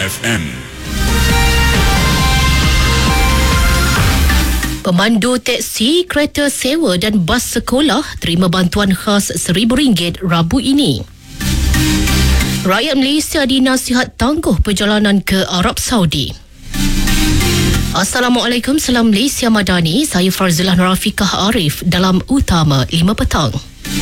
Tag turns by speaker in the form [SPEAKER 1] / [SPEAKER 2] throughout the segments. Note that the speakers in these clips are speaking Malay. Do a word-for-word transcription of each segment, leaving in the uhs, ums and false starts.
[SPEAKER 1] F M.
[SPEAKER 2] Pemandu teksi, kereta sewa dan bas sekolah terima bantuan khas seribu ringgit Rabu ini. Rakyat Malaysia dinasihat tangguh perjalanan ke Arab Saudi. Assalamualaikum, salam Malaysia Madani. Saya Farzilah Nurafikah Arif dalam Utama lima Petang.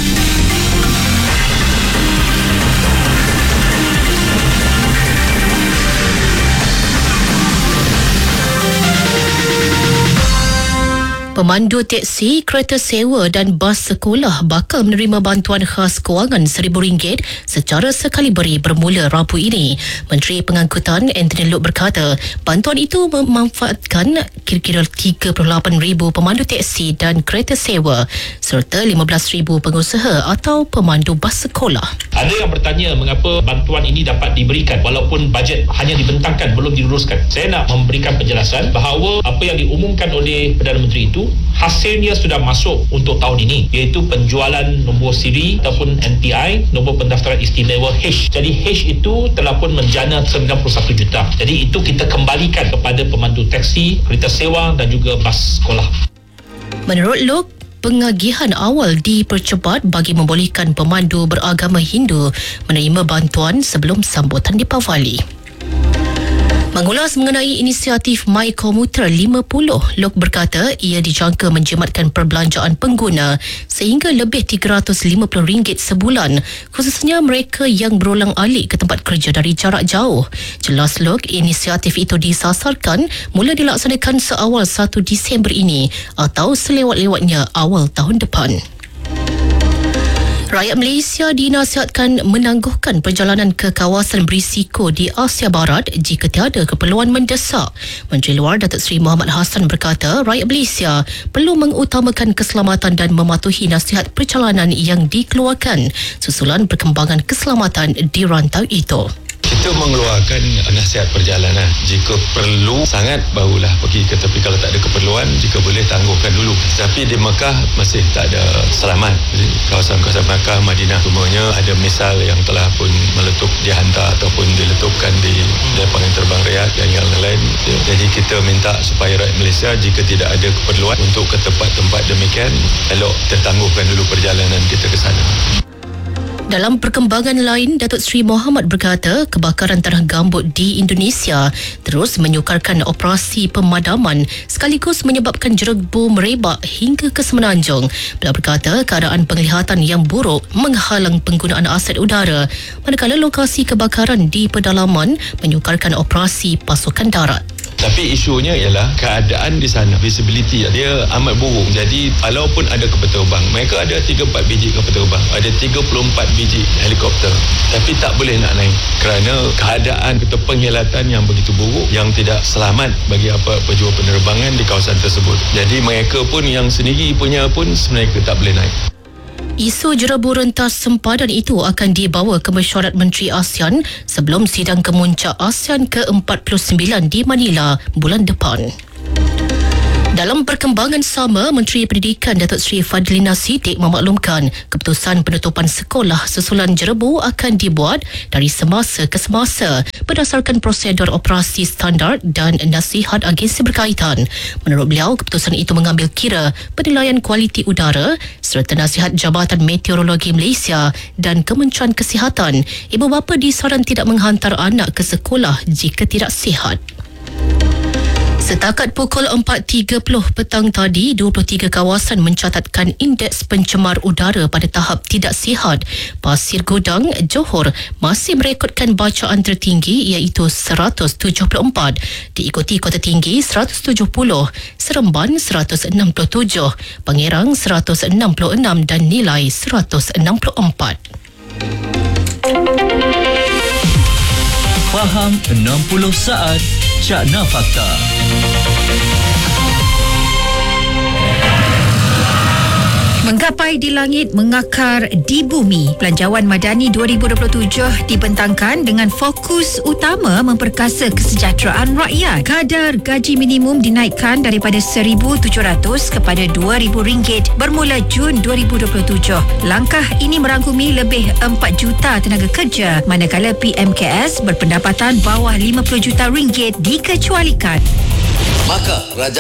[SPEAKER 2] Pemandu teksi, kereta sewa dan bas sekolah bakal menerima bantuan khas kewangan seribu ringgit secara sekali beri bermula Rabu ini. Menteri Pengangkutan Anthony Loke berkata, bantuan itu memanfaatkan kira-kira tiga puluh lapan ribu pemandu teksi dan kereta sewa serta lima belas ribu pengusaha atau pemandu bas sekolah.
[SPEAKER 3] Ada yang bertanya mengapa bantuan ini dapat diberikan walaupun bajet hanya dibentangkan, belum diluruskan. Saya nak memberikan penjelasan bahawa apa yang diumumkan oleh Perdana Menteri itu hasilnya sudah masuk untuk tahun ini, iaitu penjualan nombor siri ataupun N P I, nombor pendaftaran istimewa H. Jadi H itu telah pun menjana sembilan puluh satu juta. Jadi itu kita kembalikan kepada pemandu teksi, kereta sewa dan juga bas sekolah.
[SPEAKER 2] Menurut Loke, pengagihan awal dipercepat bagi membolehkan pemandu beragama Hindu menerima bantuan sebelum sambutan dipawali. Mengulas mengenai inisiatif My Commuter lima puluh, Loke berkata ia dijangka menjimatkan perbelanjaan pengguna sehingga lebih tiga ratus lima puluh ringgit sebulan, khususnya mereka yang berulang-alik ke tempat kerja dari jarak jauh. Jelas Loke, inisiatif itu disasarkan mula dilaksanakan seawal satu Disember ini atau selewat-lewatnya awal tahun depan. Rakyat Malaysia dinasihatkan menangguhkan perjalanan ke kawasan berisiko di Asia Barat jika tiada keperluan mendesak. Menteri Luar Datuk Seri Muhammad Hassan berkata, rakyat Malaysia perlu mengutamakan keselamatan dan mematuhi nasihat perjalanan yang dikeluarkan susulan perkembangan keselamatan di rantau itu.
[SPEAKER 4] Kita mengeluarkan nasihat perjalanan. Jika perlu sangat, barulah pergi ke tepi. Kalau tak ada keperluan, jika boleh tangguhkan dulu. Tapi di Mekah masih tak ada selamat. Jadi kawasan-kawasan Mekah, Madinah semuanya ada misal yang telah pun meletup, dihantar ataupun diletupkan di lapangan terbang Riyadh dan yang lain. Jadi kita minta supaya rakyat Malaysia jika tidak ada keperluan untuk ke tempat-tempat demikian, elok tertangguhkan dulu perjalanan kita ke sana.
[SPEAKER 2] Dalam perkembangan lain, Datuk Seri Muhammad berkata kebakaran tanah gambut di Indonesia terus menyukarkan operasi pemadaman sekaligus menyebabkan jerebu merebak hingga ke Semenanjung. Beliau berkata keadaan penglihatan yang buruk menghalang penggunaan aset udara, manakala lokasi kebakaran di pedalaman menyukarkan operasi pasukan darat.
[SPEAKER 4] Tapi isunya ialah keadaan di sana, visibility dia amat buruk. Jadi walaupun ada kapal terbang, mereka ada tiga puluh empat biji kapal terbang, ada tiga puluh empat biji helikopter, tapi tak boleh nak naik kerana keadaan atau penghilatan yang begitu buruk, yang tidak selamat bagi apa-apa jua penerbangan di kawasan tersebut. Jadi mereka pun yang sendiri punya pun sebenarnya tak boleh naik.
[SPEAKER 2] Isu jerebu rentas sempadan itu akan dibawa ke mesyuarat Menteri ASEAN sebelum sidang kemuncak ASEAN ke empat puluh sembilan di Manila bulan depan. Dalam perkembangan sama, Menteri Pendidikan Datuk Seri Fadlina Siddiq memaklumkan keputusan penutupan sekolah susulan jerebu akan dibuat dari semasa ke semasa berdasarkan prosedur operasi standard dan nasihat agensi berkaitan. Menurut beliau, keputusan itu mengambil kira penilaian kualiti udara serta nasihat Jabatan Meteorologi Malaysia dan Kementerian Kesihatan. Ibu bapa disaran tidak menghantar anak ke sekolah jika tidak sihat. Setakat pukul empat tiga puluh petang tadi, dua puluh tiga kawasan mencatatkan indeks pencemar udara pada tahap tidak sihat. Pasir Gudang, Johor masih merekodkan bacaan tertinggi iaitu seratus tujuh puluh empat, diikuti Kota Tinggi seratus tujuh puluh, Seremban seratus enam puluh tujuh, Pengerang seratus enam puluh enam dan Nilai seratus enam puluh empat.
[SPEAKER 5] Faham enam puluh saat Cakna Fakta.
[SPEAKER 1] Menggapai di langit, mengakar di bumi. Belanjawan Madani dua ribu dua puluh tujuh dibentangkan dengan fokus utama memperkasa kesejahteraan rakyat. Kadar gaji minimum dinaikkan daripada seribu tujuh ratus kepada dua ribu ringgit bermula Jun dua ribu dua puluh tujuh. Langkah ini merangkumi lebih empat juta tenaga kerja, manakala P M K S berpendapatan bawah lima puluh juta ringgit dikecualikan.
[SPEAKER 6] Maka Raja